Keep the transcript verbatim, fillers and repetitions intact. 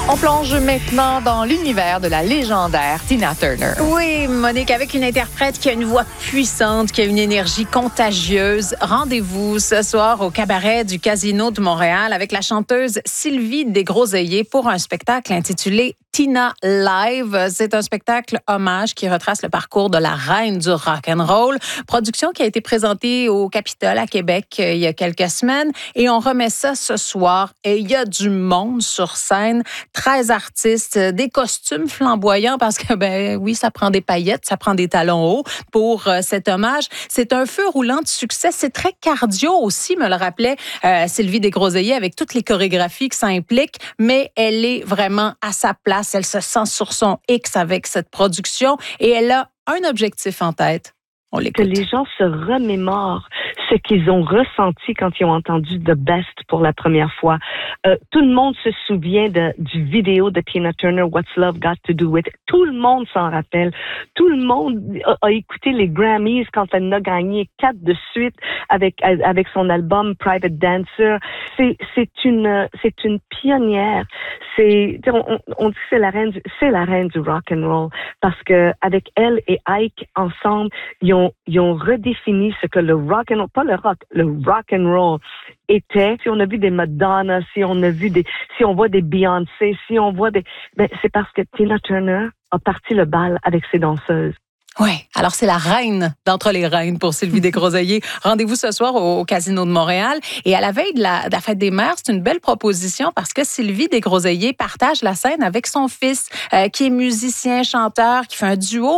On plonge maintenant dans l'univers de la légendaire Tina Turner. Oui, Monique, avec une interprète qui a une voix puissante, qui a une énergie contagieuse. Rendez-vous ce soir au cabaret du Casino de Montréal avec la chanteuse Sylvie Desgroseilliers pour un spectacle intitulé Tina Live. C'est un spectacle hommage qui retrace le parcours de la reine du rock and roll. Production qui a été présentée au Capitole à Québec il y a quelques semaines et on remet ça ce soir. Et il y a du monde sur scène, treize artistes, des costumes flamboyants parce que ben oui, ça prend des paillettes, ça prend des talons hauts pour euh, cet hommage. C'est un feu roulant de succès. C'est très cardio aussi, me le rappelait euh, Sylvie Desgroseilliers avec toutes les chorégraphies que ça implique, mais elle est vraiment à sa place. Elle se sent sur son X avec cette production et elle a un objectif en tête. On l'écoute. Que les gens se remémorent ce qu'ils ont ressenti quand ils ont entendu The Best pour la première fois. Euh, tout le monde se souvient de, du vidéo de Tina Turner, What's Love Got to Do With It. Tout le monde s'en rappelle. Tout le monde a, a écouté les Grammys quand elle en a gagné quatre de suite avec, avec son album Private Dancer. C'est, c'est une, c'est une pionnière. C'est, on, on dit que c'est la reine du, c'est la reine du rock and roll parce que avec elle et Ike ensemble, ils ont Ils ont redéfini ce que le rock and roll, pas le rock, le rock and roll était. Si on a vu des Madonna, si on a vu des, si on voit des Beyoncé, si on voit des, ben c'est parce que Tina Turner a parti le bal avec ses danseuses. Oui, alors c'est la reine d'entre les reines pour Sylvie Desgroseilliers. Rendez-vous ce soir au, au Casino de Montréal. Et à la veille de la, de la fête des mères, c'est une belle proposition parce que Sylvie Desgroseilliers partage la scène avec son fils euh, qui est musicien, chanteur, qui fait un duo